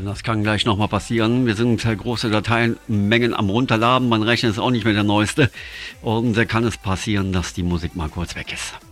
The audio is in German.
Und das kann gleich nochmal passieren. Wir sind große Dateimengen am Runterladen. Man rechnet es auch nicht mit der neueste. Und da kann es passieren, dass die Musik mal kurz weg ist.